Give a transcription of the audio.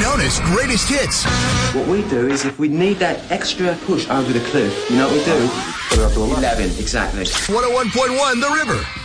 Jonas Greatest Hits. What we do is if we need that extra push over the cliff, you know what we do? Put it up to 11. Exactly. 101.1 The River.